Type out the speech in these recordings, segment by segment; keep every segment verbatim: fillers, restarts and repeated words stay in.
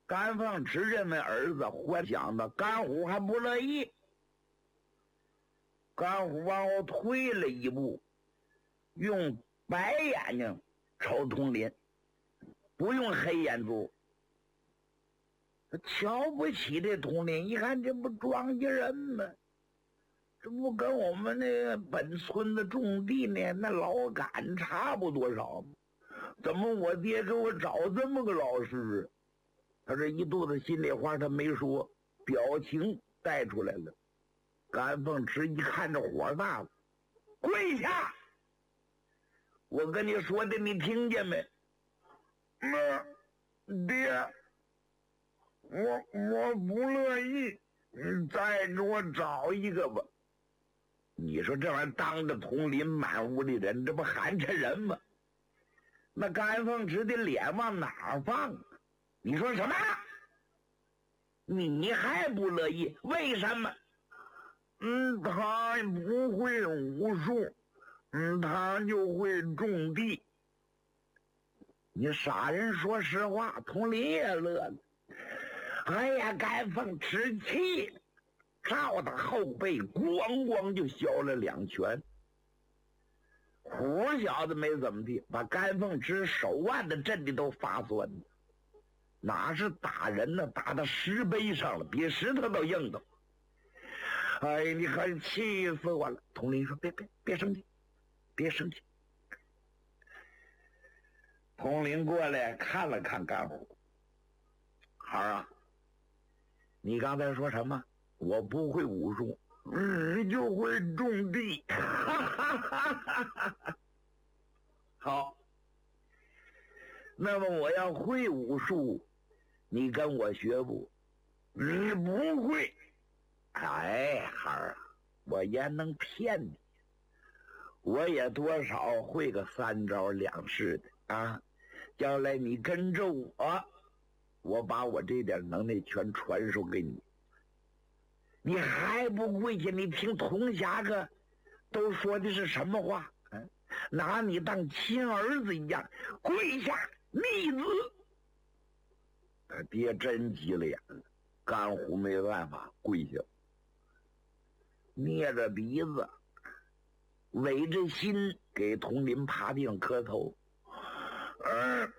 甘凤池认为儿子活想的，甘虎还不乐意。甘虎往后退了一步，用白眼睛瞅佟林，不用黑眼珠。他瞧不起这佟林，一看这不庄稼人吗？这不跟我们那个本村的种地呢那老杆差不多少吗？怎么我爹给我找这么个老师？他这一肚子心里话他没说，表情带出来了。甘凤池一看这火大了，跪下！我跟你说的你听见没？那爹，我我不乐意，你再给我找一个吧。你说这玩意儿当着佟林满屋的人，这不寒碜人吗？那甘凤池的脸往哪儿放？你说什么？你还不乐意？为什么？嗯，他不会武术，嗯，他就会种地。你傻人说实话，佟林也乐了。哎呀，甘凤池气，照他后背咣咣就削了两拳。虎小子没怎么地，把甘凤池手腕子震的都发酸，哪是打人呢？打到石碑上了，比石头都硬的。哎，你看气死我了！佟林说：“别别别生气，别生气。”佟林过来看了看甘虎，孩儿啊，你刚才说什么？我不会武术，嗯，就会种地。好，那么我要会武术，你跟我学不？你不会。哎，孩儿啊，我也能骗你，我也多少会个三招两式的啊。将来你跟着我，我把我这点能耐全传授给你。你还不跪下？你听佟侠哥都说的是什么话？嗯，拿你当亲儿子一样，跪下逆子。他爹真急了眼了，甘虎没办法跪下，捏着鼻子，违着心给佟林趴地上磕头。嗯，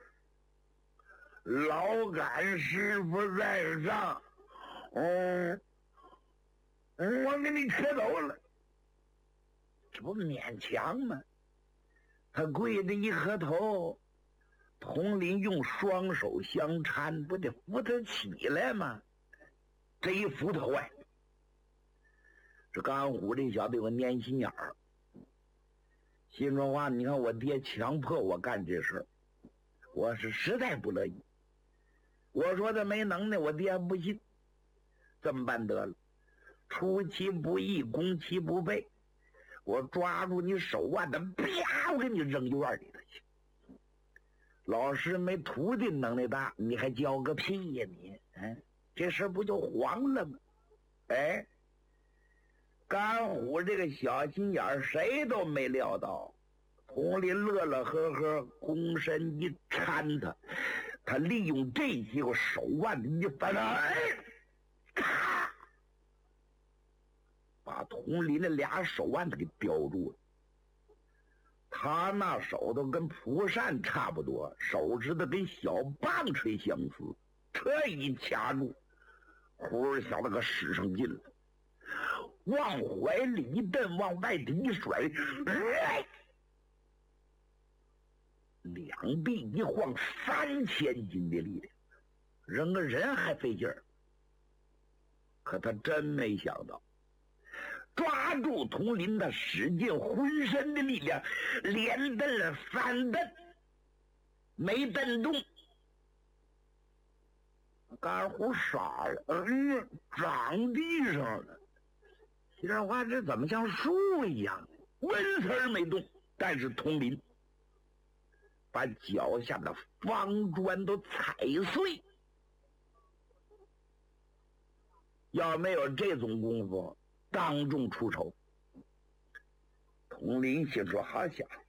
老杆师傅在上，嗯，我给你磕头了，这不勉强吗？他跪着一磕头，佟林用双手相搀，不得扶他起来吗？这一扶头哎，这甘虎这小子有个粘心眼儿，心说话，你看我爹强迫我干这事儿，我是实在不乐意。我说他没能耐，我爹不信。这么办得了，出其不意，攻其不备。我抓住你手腕子，啪！我给你扔院里头去。老师没徒弟能耐大，你还教个屁呀你？嗯，这事不就黄了吗？哎，甘虎这个小心眼儿，谁都没料到。佟林乐乐呵呵，躬身一搀他，他利用这机会手腕子一翻，哎，咔，把佟林的俩手腕子给叼住了。他那手都跟蒲扇差不多，手指头跟小棒槌相似，这一掐住，虎儿小子可使上劲了，往怀里一蹬，往外头一甩，哎，两臂一晃，三千斤的力量，扔个人还费劲儿。可他真没想到，抓住佟林，他使尽浑身的力量，连蹬了三蹬，没蹬动。甘虎傻了，嗯，长地上了。这段话这怎么像树一样？纹丝儿没动，但是佟林把脚下的方砖都踩碎。要没有这种功夫，当众出丑。佟林心说：好家伙，